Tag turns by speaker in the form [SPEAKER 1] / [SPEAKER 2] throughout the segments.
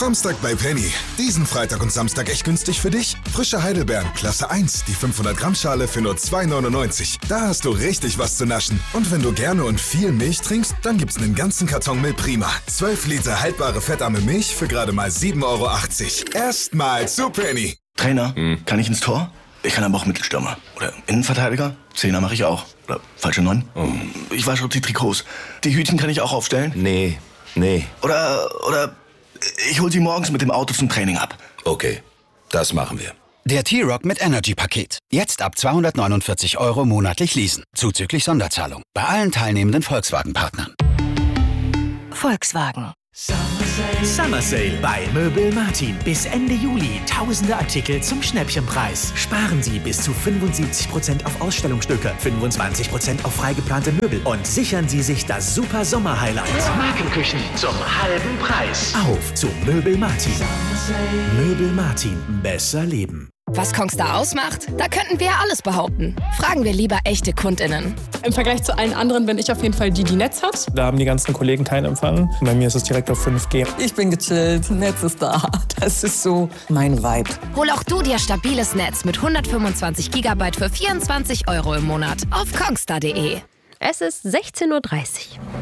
[SPEAKER 1] Samstag bei Penny. Diesen Freitag und Samstag echt günstig für dich? Frische Heidelbeeren, Klasse 1, die 500 Gramm Schale für nur 2,99. Da hast du richtig was zu naschen. Und wenn du gerne und viel Milch trinkst, dann gibt's einen ganzen Karton Milprima. 12 Liter haltbare fettarme Milch für gerade mal 7,80 €. Erstmal zu Penny.
[SPEAKER 2] Trainer, kann ich ins Tor? Ich kann aber auch Mittelstürmer. Oder Innenverteidiger? Zehner mache ich auch. Oder falsche 9? Ich wasche die Trikots. Die Hütchen kann ich auch aufstellen?
[SPEAKER 3] Nee.
[SPEAKER 2] Oder ich hol sie morgens mit dem Auto zum Training ab.
[SPEAKER 3] Okay, das machen wir.
[SPEAKER 4] Der T-Rock mit Energy-Paket. Jetzt ab 249 € monatlich leasen. Zuzüglich Sonderzahlung. Bei allen teilnehmenden Volkswagen-Partnern.
[SPEAKER 5] Volkswagen.
[SPEAKER 6] Summer Sale bei Möbel Martin. Bis Ende Juli tausende Artikel zum Schnäppchenpreis. Sparen Sie bis zu 75% auf Ausstellungsstücke, 25% auf freigeplante Möbel und sichern Sie sich das super Sommer-Highlight. Markenküchen zum halben Preis. Auf zu Möbel Martin. Möbel Martin. Besser leben.
[SPEAKER 5] Was Kongstar ausmacht? Da könnten wir ja alles behaupten. Fragen wir lieber echte KundInnen.
[SPEAKER 7] Im Vergleich zu allen anderen bin ich auf jeden Fall die Netz hat.
[SPEAKER 8] Da haben die ganzen Kollegen keinen Empfang. Bei mir ist es direkt auf 5G.
[SPEAKER 9] Ich bin gechillt, Netz ist da. Das ist so mein Vibe.
[SPEAKER 5] Hol auch du dir stabiles Netz mit 125 GB für 24 € im Monat auf kongstar.de.
[SPEAKER 10] Es ist 16:30 Uhr.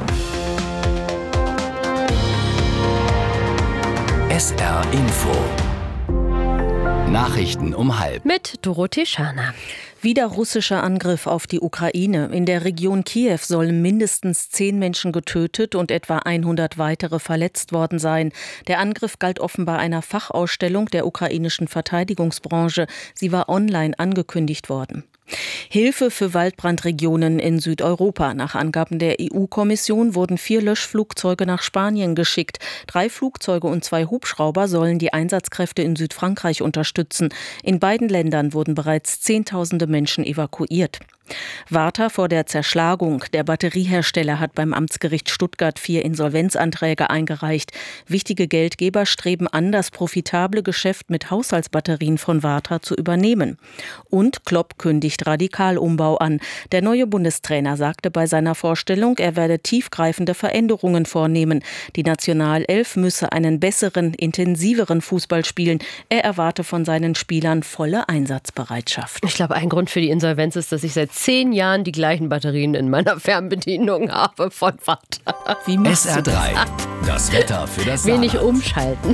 [SPEAKER 4] SR Info. Nachrichten um 12:30.
[SPEAKER 10] Mit Dorothee Schaner.
[SPEAKER 11] Wieder russischer Angriff auf die Ukraine. In der Region Kiew sollen mindestens 10 Menschen getötet und etwa 100 weitere verletzt worden sein. Der Angriff galt offenbar einer Fachausstellung der ukrainischen Verteidigungsbranche. Sie war online angekündigt worden. Hilfe für Waldbrandregionen in Südeuropa. Nach Angaben der EU-Kommission wurden 4 Löschflugzeuge nach Spanien geschickt. 3 Flugzeuge und 2 Hubschrauber sollen die Einsatzkräfte in Südfrankreich unterstützen. In beiden Ländern wurden bereits Zehntausende Menschen evakuiert. Warta vor der Zerschlagung. Der Batteriehersteller hat beim Amtsgericht Stuttgart 4 Insolvenzanträge eingereicht. Wichtige Geldgeber streben an, das profitable Geschäft mit Haushaltsbatterien von Warta zu übernehmen. Und Klopp kündigt Radikalumbau an. Der neue Bundestrainer sagte bei seiner Vorstellung, er werde tiefgreifende Veränderungen vornehmen. Die Nationalelf müsse einen besseren, intensiveren Fußball spielen. Er erwarte von seinen Spielern volle Einsatzbereitschaft.
[SPEAKER 10] Ich glaube, ein Grund für die Insolvenz ist, dass ich seit 10 Jahren die gleichen Batterien in meiner Fernbedienung habe von Vater.
[SPEAKER 4] Wie SR3, das Wetter für das
[SPEAKER 10] Wenig
[SPEAKER 4] Saarland.
[SPEAKER 10] Umschalten.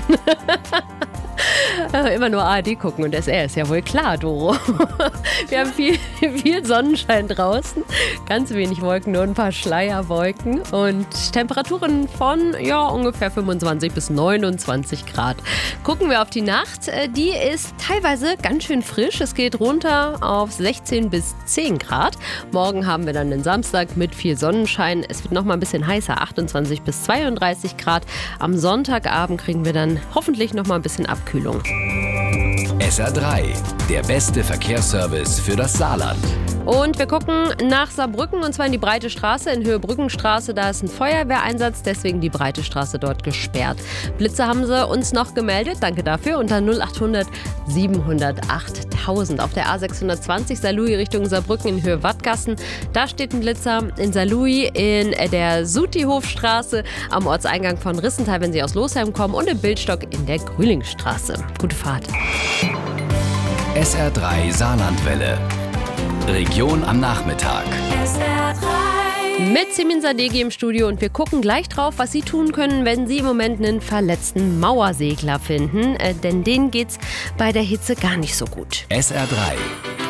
[SPEAKER 10] Immer nur ARD gucken und SR ist ja wohl klar, Doro. Wir haben viel Sonnenschein draußen, ganz wenig Wolken, nur ein paar Schleierwolken und Temperaturen von ungefähr 25 bis 29 Grad. Gucken wir auf die Nacht, die ist teilweise ganz schön frisch. Es geht runter auf 16 bis 10 Grad. Morgen haben wir dann den Samstag mit viel Sonnenschein. Es wird noch mal ein bisschen heißer, 28 bis 32 Grad. Am Sonntagabend kriegen wir dann hoffentlich noch mal ein bisschen Abkühlung.
[SPEAKER 4] SR3, der beste Verkehrsservice für das Saarland.
[SPEAKER 10] Und wir gucken nach Saarbrücken und zwar in die Breite Straße, in Höhe Brückenstraße. Da ist ein Feuerwehreinsatz, deswegen die Breite Straße dort gesperrt. Blitze haben sie uns noch gemeldet, danke dafür, unter 0800 708 1000. Auf der A620 Saarlouis Richtung Saarbrücken in Höhe Wattgassen. Da steht ein Blitzer in Saarlouis in der Sutihofstraße am Ortseingang von Rissenthal, wenn Sie aus Losheim kommen, und im Bildstock in der Grülingstraße. Gute Fahrt.
[SPEAKER 4] SR3 Saarlandwelle. Region am Nachmittag.
[SPEAKER 10] Mit Simin Sadeghi im Studio und wir gucken gleich drauf, was Sie tun können, wenn Sie im Moment einen verletzten Mauersegler finden. Denn denen geht's bei der Hitze gar nicht so gut.
[SPEAKER 4] SR3